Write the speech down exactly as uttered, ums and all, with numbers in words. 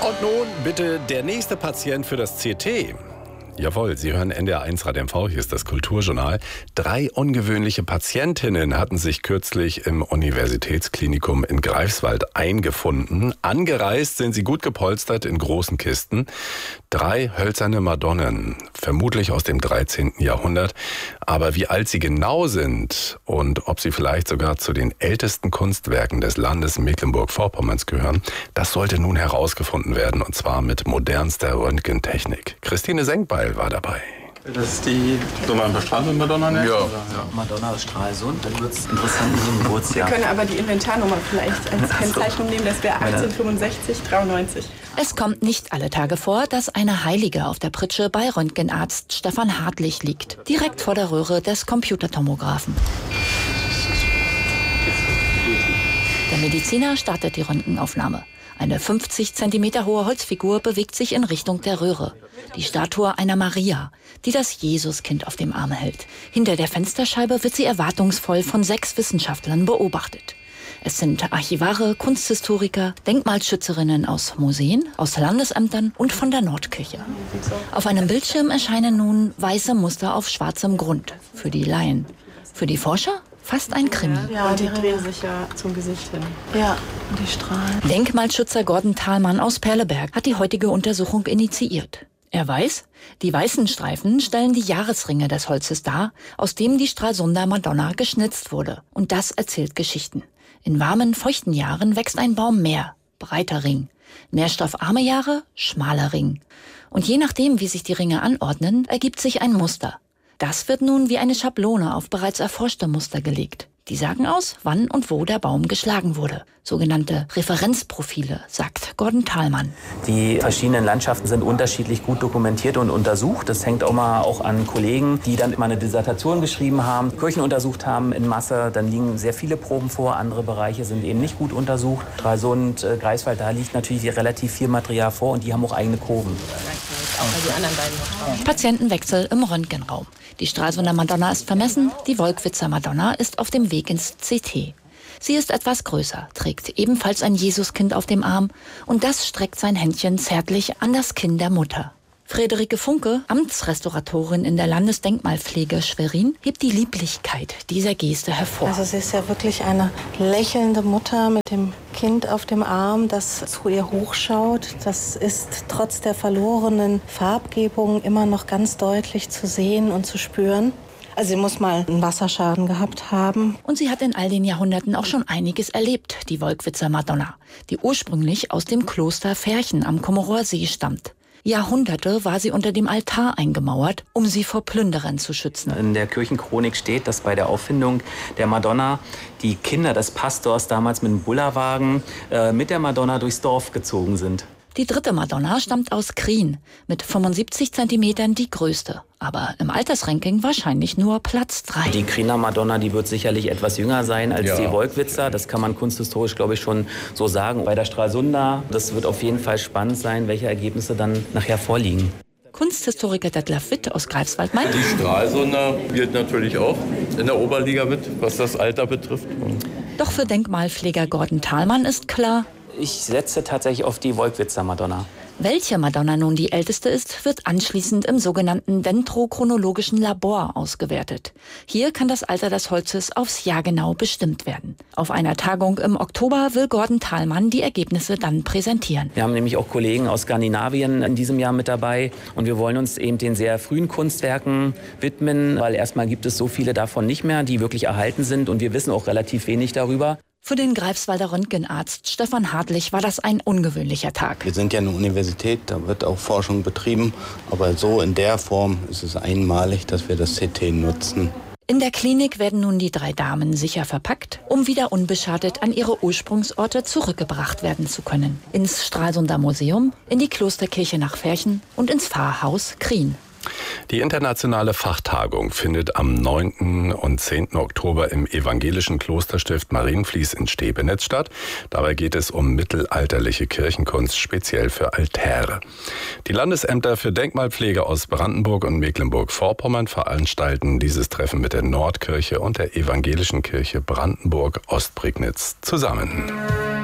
Und nun bitte der nächste Patient für das C T. Jawohl, Sie hören N D R eins Radio M V, hier ist das Kulturjournal. Drei ungewöhnliche Patientinnen hatten sich kürzlich im Universitätsklinikum in Greifswald eingefunden. Angereist sind sie gut gepolstert in großen Kisten. Drei hölzerne Madonnen, vermutlich aus dem dreizehnten Jahrhundert. Aber wie alt sie genau sind und ob sie vielleicht sogar zu den ältesten Kunstwerken des Landes Mecklenburg-Vorpommerns gehören, das sollte nun herausgefunden werden, und zwar mit modernster Röntgentechnik. Christine Senkbeil war dabei. Das ist die Nummer bestrahlende Madonna, ne? Ja. ja. Madonna aus Stralsund, dann wird es interessant in diesem Geburtsjahr. Wir können aber die Inventarnummer vielleicht als Kennzeichnung nehmen, das wäre achtzehnhundertfünfundsechzig dreiundneunzig. Es kommt nicht alle Tage vor, dass eine Heilige auf der Pritsche bei Röntgenarzt Stefan Hartlich liegt, direkt vor der Röhre des Computertomographen. Der Mediziner startet die Röntgenaufnahme. Eine fünfzig Zentimeter hohe Holzfigur bewegt sich in Richtung der Röhre. Die Statue einer Maria, die das Jesuskind auf dem Arm hält. Hinter der Fensterscheibe wird sie erwartungsvoll von sechs Wissenschaftlern beobachtet. Es sind Archivare, Kunsthistoriker, Denkmalschützerinnen aus Museen, aus Landesämtern und von der Nordkirche. Auf einem Bildschirm erscheinen nun weiße Muster auf schwarzem Grund. Für die Laien. Für die Forscher fast ein Krimi. Ja, die drehen sich ja zum Gesicht hin. Ja, und die strahlen. Denkmalschützer Gordon Thalmann aus Perleberg hat die heutige Untersuchung initiiert. Er weiß, die weißen Streifen stellen die Jahresringe des Holzes dar, aus dem die Stralsunder Madonna geschnitzt wurde. Und das erzählt Geschichten. In warmen, feuchten Jahren wächst ein Baum mehr, breiter Ring. Nährstoffarme Jahre, schmaler Ring. Und je nachdem, wie sich die Ringe anordnen, ergibt sich ein Muster. Das wird nun wie eine Schablone auf bereits erforschte Muster gelegt. Die sagen aus, wann und wo der Baum geschlagen wurde. Sogenannte Referenzprofile, sagt Gordon Thalmann. Die verschiedenen Landschaften sind unterschiedlich gut dokumentiert und untersucht. Das hängt auch mal auch an Kollegen, die dann immer eine Dissertation geschrieben haben, Kirchen untersucht haben in Masse. Dann liegen sehr viele Proben vor. Andere Bereiche sind eben nicht gut untersucht. Stralsund, äh, Greifswald, da liegt natürlich relativ viel Material vor und die haben auch eigene Kurven. Patientenwechsel im Röntgenraum. Die Stralsunder Madonna ist vermessen, die Wolkwitzer Madonna ist auf dem Weg ins C T. Sie ist etwas größer, trägt ebenfalls ein Jesuskind auf dem Arm und das streckt sein Händchen zärtlich an das Kinn der Mutter. Friederike Funke, Amtsrestauratorin in der Landesdenkmalpflege Schwerin, hebt die Lieblichkeit dieser Geste hervor. Also sie ist ja wirklich eine lächelnde Mutter mit dem Kind auf dem Arm, das zu ihr hochschaut. Das ist trotz der verlorenen Farbgebung immer noch ganz deutlich zu sehen und zu spüren. Also sie muss mal einen Wasserschaden gehabt haben. Und sie hat in all den Jahrhunderten auch schon einiges erlebt, die Wolkwitzer Madonna, die ursprünglich aus dem Kloster Verchen am Kommorower See stammt. Jahrhunderte war sie unter dem Altar eingemauert, um sie vor Plünderern zu schützen. In der Kirchenchronik steht, dass bei der Auffindung der Madonna die Kinder des Pastors damals mit dem Bullerwagen äh, mit der Madonna durchs Dorf gezogen sind. Die dritte Madonna stammt aus Krien, mit fünfundsiebzig Zentimetern die größte. Aber im Altersranking wahrscheinlich nur Platz drei. Die Kriener Madonna, die wird sicherlich etwas jünger sein als ja. die Wolkwitzer. Das kann man kunsthistorisch, glaube ich, schon so sagen. Bei der Stralsunder, das wird auf jeden Fall spannend sein, welche Ergebnisse dann nachher vorliegen. Kunsthistoriker Detlef Witt aus Greifswald meint: Die Stralsunder spielt natürlich auch in der Oberliga mit, was das Alter betrifft. Doch für Denkmalpfleger Gordon Thalmann ist klar: Ich setze tatsächlich auf die Wolkwitzer Madonna. Welche Madonna nun die älteste ist, wird anschließend im sogenannten dendrochronologischen Labor ausgewertet. Hier kann das Alter des Holzes aufs Jahr genau bestimmt werden. Auf einer Tagung im Oktober will Gordon Thalmann die Ergebnisse dann präsentieren. Wir haben nämlich auch Kollegen aus Skandinavien in diesem Jahr mit dabei und wir wollen uns eben den sehr frühen Kunstwerken widmen, weil erstmal gibt es so viele davon nicht mehr, die wirklich erhalten sind und wir wissen auch relativ wenig darüber. Für den Greifswalder Röntgenarzt Stefan Hartlich war das ein ungewöhnlicher Tag. Wir sind ja eine Universität, da wird auch Forschung betrieben. Aber so in der Form ist es einmalig, dass wir das C T nutzen. In der Klinik werden nun die drei Damen sicher verpackt, um wieder unbeschadet an ihre Ursprungsorte zurückgebracht werden zu können. Ins Stralsunder Museum, in die Klosterkirche nach Verchen und ins Pfarrhaus Krien. Die internationale Fachtagung findet am neunten und zehnten Oktober im evangelischen Klosterstift Marienfließ in Stepenitz statt. Dabei geht es um mittelalterliche Kirchenkunst, speziell für Altäre. Die Landesämter für Denkmalpflege aus Brandenburg und Mecklenburg-Vorpommern veranstalten dieses Treffen mit der Nordkirche und der evangelischen Kirche Brandenburg-Ostprignitz zusammen.